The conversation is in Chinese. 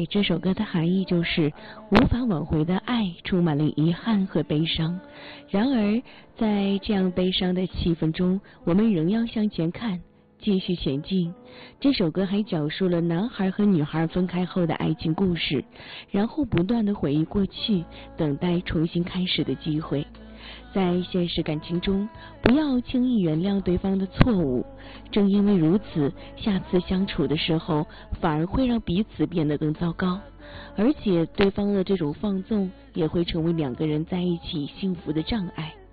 这首歌的含义就是无法挽回的爱充满了遗憾和悲伤。然而在这样悲伤的气氛中，我们仍要向前看，继续前进。这首歌还讲述了男孩和女孩分开后的爱情故事，然后不断的回忆过去，等待重新开始的机会。在现实感情中，不要轻易原谅对方的错误，正因为如此，下次相处的时候反而会让彼此变得更糟糕，而且对方的这种放纵也会成为两个人在一起幸福的障碍。